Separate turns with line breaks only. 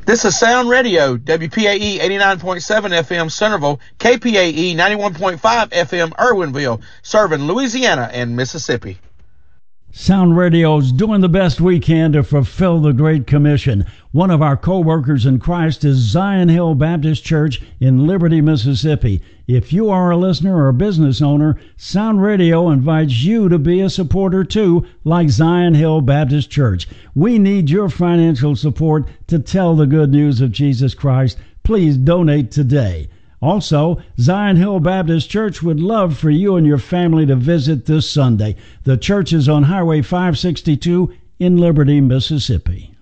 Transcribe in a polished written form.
This is Sound Radio, WPAE 89.7 FM Centerville, KPAE 91.5 FM Irwinville, serving Louisiana and Mississippi.
Sound Radio's doing the best we can to fulfill the Great Commission. One of our co-workers in Christ is Zion Hill Baptist Church in Liberty, Mississippi. If you are a listener or a business owner, Sound Radio invites you to be a supporter too, like Zion Hill Baptist Church. We need your financial support to tell the good news of Jesus Christ. Please donate today. Also, Zion Hill Baptist Church would love for you and your family to visit this Sunday. The church is on Highway 562 in Liberty, Mississippi.